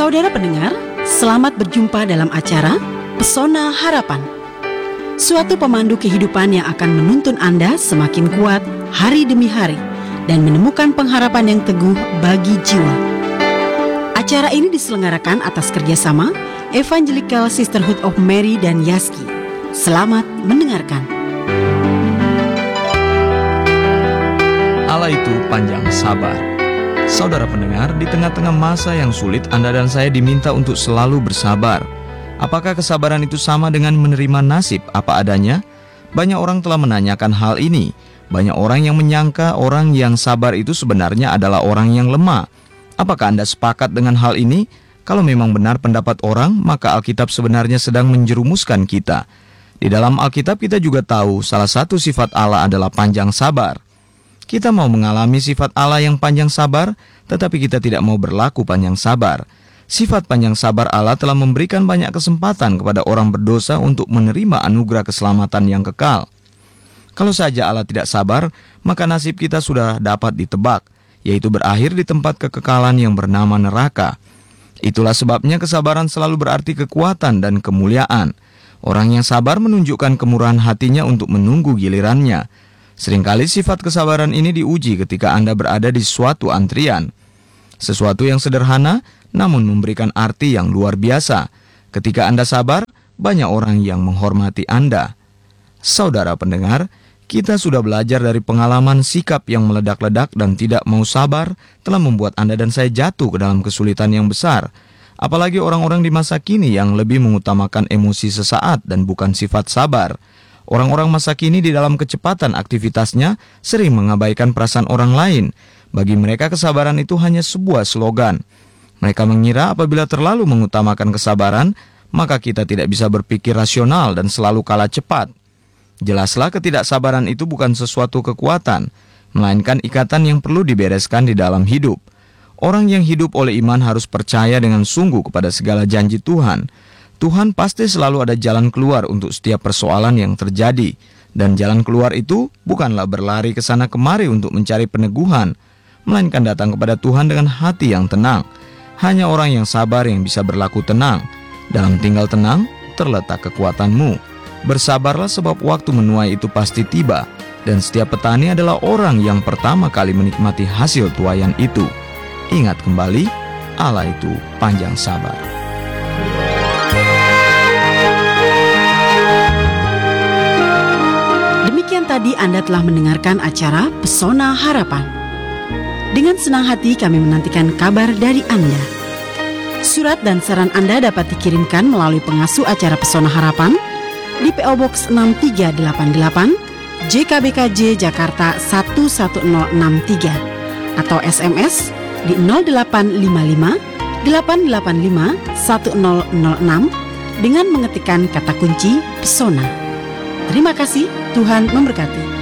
Saudara pendengar, selamat berjumpa dalam acara Pesona Harapan. Suatu pemandu kehidupan yang akan menuntun Anda semakin kuat hari demi hari dan menemukan pengharapan yang teguh bagi jiwa. Acara ini diselenggarakan atas kerjasama Evangelical Sisterhood of Mary dan Yaski. Selamat mendengarkan. Allah itu panjang sabar. Saudara pendengar, di tengah-tengah masa yang sulit, Anda dan saya diminta untuk selalu bersabar. Apakah kesabaran itu sama dengan menerima nasib apa adanya? Banyak orang telah menanyakan hal ini. Banyak orang yang menyangka orang yang sabar itu sebenarnya adalah orang yang lemah. Apakah Anda sepakat dengan hal ini? Kalau memang benar pendapat orang, maka Alkitab sebenarnya sedang menjerumuskan kita. Di dalam Alkitab kita juga tahu salah satu sifat Allah adalah panjang sabar. Kita mau mengalami sifat Allah yang panjang sabar, tetapi kita tidak mau berlaku panjang sabar. Sifat panjang sabar Allah telah memberikan banyak kesempatan kepada orang berdosa untuk menerima anugerah keselamatan yang kekal. Kalau saja Allah tidak sabar, maka nasib kita sudah dapat ditebak, yaitu berakhir di tempat kekekalan yang bernama neraka. Itulah sebabnya kesabaran selalu berarti kekuatan dan kemuliaan. Orang yang sabar menunjukkan kemurahan hatinya untuk menunggu gilirannya. Seringkali sifat kesabaran ini diuji ketika Anda berada di suatu antrian. Sesuatu yang sederhana, namun memberikan arti yang luar biasa. Ketika Anda sabar, banyak orang yang menghormati Anda. Saudara pendengar, kita sudah belajar dari pengalaman sikap yang meledak-ledak dan tidak mau sabar telah membuat Anda dan saya jatuh ke dalam kesulitan yang besar. Apalagi orang-orang di masa kini yang lebih mengutamakan emosi sesaat dan bukan sifat sabar. Orang-orang masa kini di dalam kecepatan aktivitasnya sering mengabaikan perasaan orang lain. Bagi mereka kesabaran itu hanya sebuah slogan. Mereka mengira apabila terlalu mengutamakan kesabaran, maka kita tidak bisa berpikir rasional dan selalu kalah cepat. Jelaslah ketidaksabaran itu bukan sesuatu kekuatan, melainkan ikatan yang perlu dibereskan di dalam hidup. Orang yang hidup oleh iman harus percaya dengan sungguh kepada segala janji Tuhan. Tuhan pasti selalu ada jalan keluar untuk setiap persoalan yang terjadi. Dan jalan keluar itu bukanlah berlari ke sana kemari untuk mencari peneguhan, melainkan datang kepada Tuhan dengan hati yang tenang. Hanya orang yang sabar yang bisa berlaku tenang. Dalam tinggal tenang terletak kekuatanmu. Bersabarlah sebab waktu menuai itu pasti tiba. Dan setiap petani adalah orang yang pertama kali menikmati hasil tuaian itu. Ingat kembali, Allah itu panjang sabar. Demikian tadi Anda telah mendengarkan acara Pesona Harapan. Dengan senang hati kami menantikan kabar dari Anda. Surat dan saran Anda dapat dikirimkan melalui pengasuh acara Pesona Harapan di PO Box 6388 JKBKJ Jakarta 11063 atau SMS di 0855 885 1006 dengan mengetikkan kata kunci Pesona. Terima kasih, Tuhan memberkati.